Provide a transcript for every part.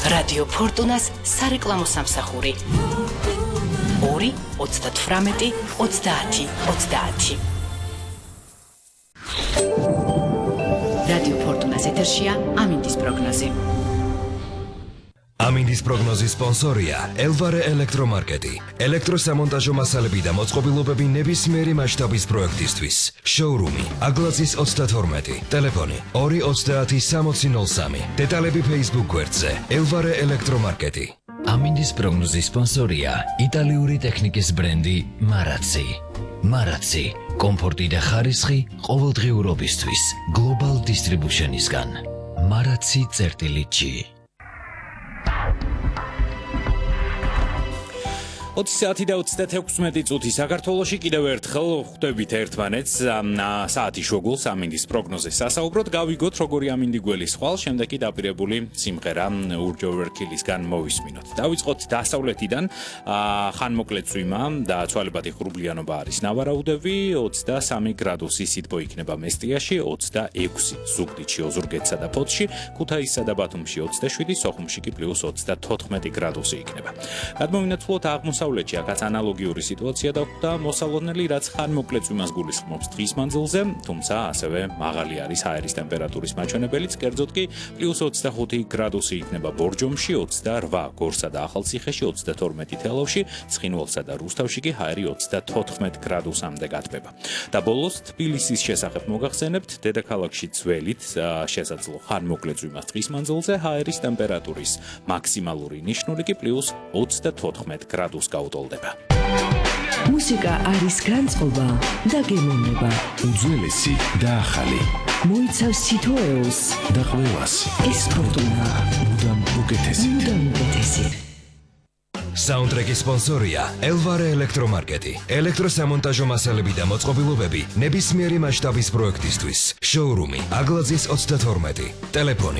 რადიო ფორტუნას სარეკლამო სამსახური 2 38 30 30. რადიო ფორტუნას ეთერშია ამინდის პროგნოზი. ამინდის პროგნოზის სპონსორია ელვარე ელექტრომარკეტი. ელექტროსამონტაჟო მასალები და მოწყობილობები ნებისმიერი მასშტაბის პროექტისთვის. შოურუმი აგლაძის 32. ტელეფონი 230 დეტალები Facebook გვერდზე ელვარე ელექტრომარკეტი. ამინდის პროგნოზის სპონსორია იტალიური ტექნიკის ბრენდი მარაცი. მარაცი კომფორტი და ხარისხი ყოველდღიურობისთვის გლობალ დისტრიბუშენისგან. maraczi.gi 20 საათი და 36 წუთი საქართველოში კიდევ ერთხელ ხვდებით ერთმანეთს საათი შუაგულს ამინდის პროგნოზის სასაუბროდ გავიგოთ როგორი ამინდი გველის ხვალ შემდეგი დაპირებული სიმღერა ურჯოვერკილისგან მოვისმინოთ. დავიწყოთ დასავლეთიდან ხანმოკლე წვიმა და ცვალებადი ღრუბლიანობა არის ნავარაუდები 23 გრადუსი სითბო იქნება მესტიაში 26 ზუგდიდში ოზურგეთსა და ფოთში ქუთაისსა და ბათუმში 27 სოხუმში კი +24 გრადუსი იქნება. გადმოვინაცვლოთ აღმოსავლეთში აქაც ანალოგიური სიტუაცია დახვდა მოსალოდნელი რაც ხანმოკლე წვიმას გულისხმობს დღის მანძილზე, თუმცა ასევე მაღალი არის აერის ტემპერატურის მაჩვენებელიც, კერძოდ კი +25 გრადუსი იქნება ბორჯომში, 28 გორსა და ახალციხეში, 32 თელავში, ცხინვალსა და რუსთავში კი აერი 34 გრადუსამდე გათბება. და ბოლოს თბილისის შესახებ მოგახსენებთ, დედაქალაქში ძველით შესაძლო ხანმოკლე წვიმას დღის მანძილზე, აერის ტემპერატურის მაქსიმალური ნიშნული კი +24 გრადუსს გაუტოლდება. მუსიკა არის განწყობა და გემოვნება. უძველესი და ახალი. მოიცავს სიტუაციას და ყველას. ეს ფორტუნა. მუდამ უკეთესი. საუნდტრეკის სპონსორია ელვარე ელექტრომარკეტი. ელექტროსამონტაჟო მასალები და მოწყობილობები ნებისმიერი მასშტაბის პროექტისთვის. შოურუმი აგლაძის 32. ტელეფონი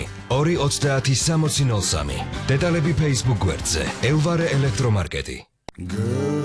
230 დეტალები Facebook გვერდზე ელვარე ელექტრომარკეტი.